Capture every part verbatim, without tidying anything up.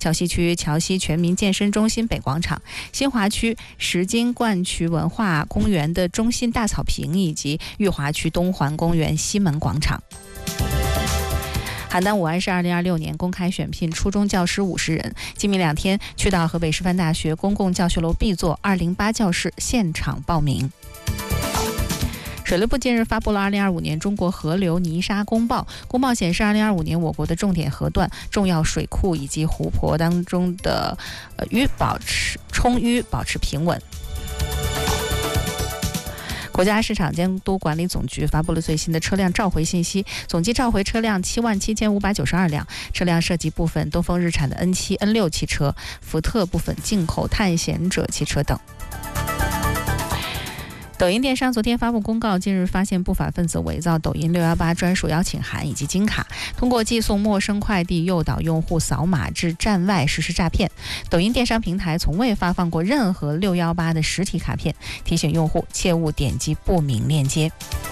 桥西区桥西全民健身中心北广场，新华区石金灌区文化公园的中心大草坪，以及裕华区东环公园西门广场。邯郸武安市二零二六年公开选聘初中教师五十人，今明两天去到河北师范大学公共教学楼 B 座二零八教室现场报名。水利部近日发布了二零二五年中国河流泥沙公报，公报显示，二零二五年我国的重点河段、重要水库以及湖泊当中的呃淤保持充淤，保持平稳。国家市场监督管理总局发布了最新的车辆召回信息，总计召回车辆七万七千五百九十二辆，车辆涉及部分东风日产的 N 七、N 六 汽车，福特部分进口探险者汽车等。抖音电商昨天发布公告，近日发现不法分子伪造抖音六一八专属邀请函以及金卡，通过寄送陌生快递诱导用户扫码至站外实施诈骗。抖音电商平台从未发放过任何六一八的实体卡片，提醒用户切勿点击不明链接。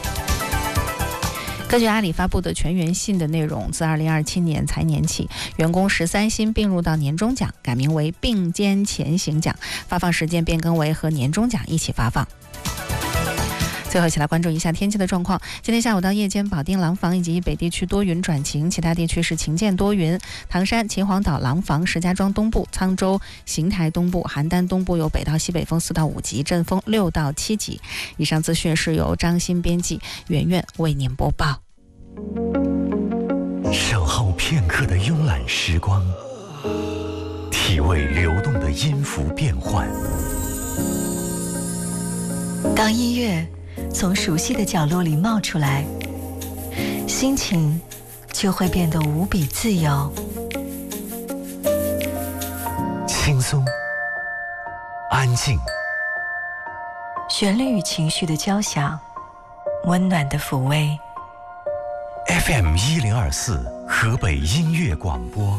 根据阿里发布的全员信的内容，自二零二七年财年起，员工十三薪并入到年终奖，改名为并肩前行奖，发放时间变更为和年终奖一起发放。最后一起来关注一下天气的状况。今天下午到夜间，保定、廊坊以及北地区多云转晴，其他地区是晴间多云。唐山、秦皇岛、廊坊、石家庄东部、沧州、邢台东部、邯郸东部有北到西北风四到五级，阵风六到七级。以上资讯是由张欣编辑，圆圆为您播报。 守候片刻的慵懒时光，体味流动的音符变换。 当音乐从熟悉的角落里冒出来，心情就会变得无比自由。 轻松，安静， 旋律与情绪的交响，温暖的抚慰。 F M 一零二四河北音乐广播，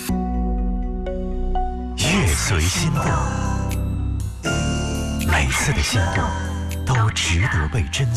乐随心动，每次的心动都值得被珍惜。